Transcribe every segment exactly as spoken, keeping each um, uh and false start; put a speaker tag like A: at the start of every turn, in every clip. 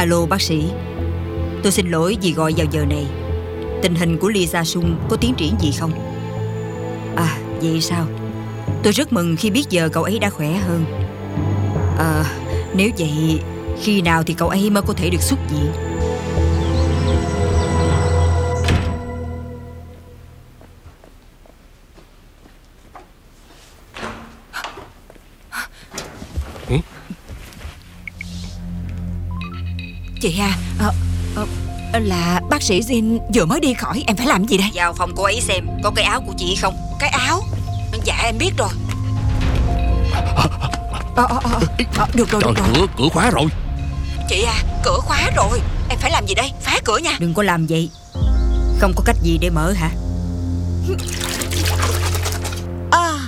A: Alo bác sĩ, tôi xin lỗi vì gọi vào giờ này. Tình hình của Lee Ja-sung có tiến triển gì không? À vậy sao? Tôi rất mừng khi biết giờ cậu ấy đã khỏe hơn. À, nếu vậy khi nào thì cậu ấy mới có thể được xuất viện?
B: Ừ?
C: Chị à, à, à là bác sĩ Jin vừa mới đi khỏi. Em phải làm gì đây?
A: Vào phòng cô ấy xem có cái áo của chị không.
C: Cái áo? Dạ em biết rồi. à, à, à, à, Được rồi,
B: Trời,
C: được rồi.
B: cửa, cửa khóa rồi.
C: Chị à, cửa khóa rồi. Em phải làm gì đây? Phá cửa nha.
A: Đừng có làm vậy. Không có cách gì để mở hả?
C: À.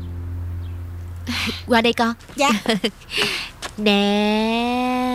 D: Qua đây con.
C: Dạ.
D: Nè.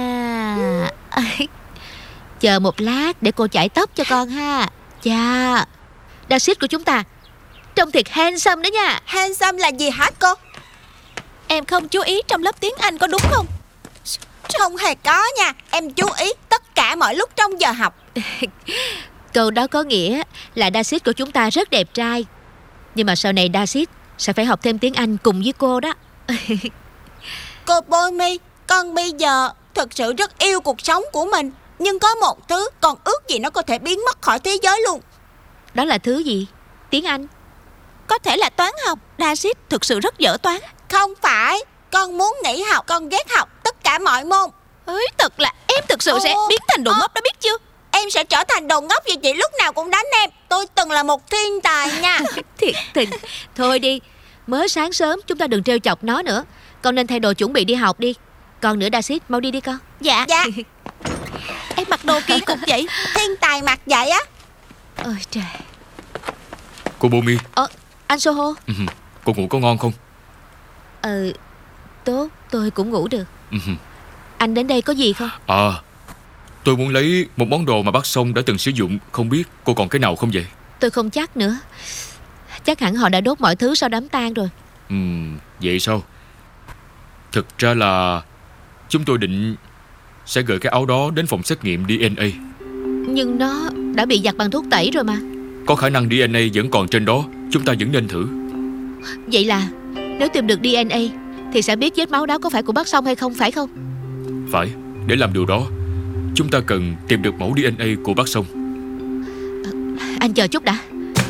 D: Chờ một lát để cô chải tóc cho con ha. Chà, Dasit của chúng ta trông thiệt handsome đó nha.
C: Handsome là gì hả cô?
D: Em không chú ý trong lớp tiếng Anh có đúng không?
C: Không hề có nha. Em chú ý tất cả mọi lúc trong giờ học.
D: Câu đó có nghĩa là Dasit của chúng ta rất đẹp trai. Nhưng mà sau này Dasit sẽ phải học thêm tiếng Anh cùng với cô đó.
C: Cô Bomi, con bây giờ thực sự rất yêu cuộc sống của mình. Nhưng có một thứ con ước gì nó có thể biến mất khỏi thế giới luôn.
D: Đó là thứ gì? Tiếng Anh?
C: Có thể là toán học. Dasit thực sự rất dở toán. Không phải. Con muốn nghỉ học. Con ghét học tất cả mọi môn.
D: Ơi, thật là em thực sự
C: Ô,
D: sẽ biến thành đồ
C: ô.
D: ngốc đó, biết chưa?
C: Em sẽ trở thành đồ ngốc vì chị lúc nào cũng đánh em. Tôi từng là một thiên tài nha.
D: Thiệt tình. Thôi đi, mới sáng sớm chúng ta đừng trêu chọc nó nữa. Con nên thay đồ chuẩn bị đi học đi. Còn nữa Dasit, mau đi đi con.
C: Dạ. Dạ.
D: Em mặc đồ kỳ cục vậy.
C: Thiên tài mặc vậy á.
D: Ôi trời.
B: Cô Bomi.
D: Ờ, anh Soho.
B: Ừ, cô ngủ có ngon không?
D: Ờ, tốt, tôi cũng ngủ được.
B: Ừ.
D: Anh đến đây có gì không?
B: À, tôi muốn lấy một món đồ mà bác Song đã từng sử dụng. Không biết cô còn cái nào không vậy?
D: Tôi không chắc nữa. Chắc hẳn họ đã đốt mọi thứ sau đám tang rồi.
B: Ừ, vậy sao? Thực ra là chúng tôi định sẽ gửi cái áo đó đến phòng xét nghiệm đê en a.
D: Nhưng nó đã bị giặt bằng thuốc tẩy rồi mà.
B: Có khả năng đê en a vẫn còn trên đó. Chúng ta vẫn nên thử.
D: Vậy là nếu tìm được đê en a thì sẽ biết vết máu đó có phải của bác Song hay không, phải không?
B: Phải, để làm điều đó chúng ta cần tìm được mẫu đê en a của bác Song.
D: Anh chờ chút đã.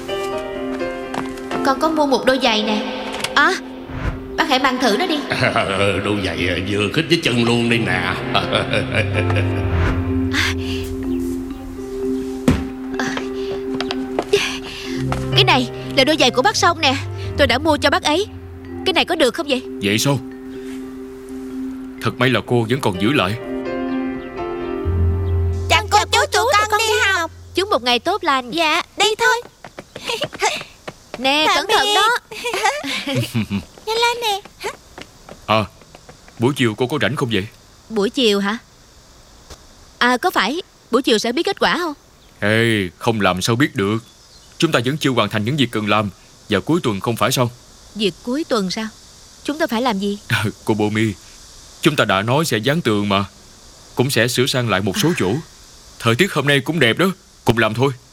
D: Con có mua một đôi giày nè. À, bác hãy mang thử nó đi.
E: Đôi giày vừa khít với chân luôn đi nè.
D: Cái này là đôi giày của bác Song nè. Tôi đã mua cho bác ấy. Cái này có được không vậy?
B: Vậy sao? Thật may là cô vẫn còn giữ lại.
C: Chào cô chú, tụi con, con đi học. học.
D: Chúc một ngày tốt lành.
C: Dạ, đi thôi.
D: Nè, cẩn thận đó.
C: Nhanh lên nè.
B: À, buổi chiều cô có rảnh không vậy?
D: Buổi chiều hả? À, có phải buổi chiều sẽ biết kết quả không?
B: Ê, không làm sao biết được. Chúng ta vẫn chưa hoàn thành những việc cần làm. Và cuối tuần không phải sao?
D: Việc cuối tuần sao? Chúng ta phải làm gì?
B: Cô Bomi, chúng ta đã nói sẽ dán tường mà. Cũng sẽ sửa sang lại một số chỗ. Thời tiết hôm nay cũng đẹp đó. Cùng làm thôi.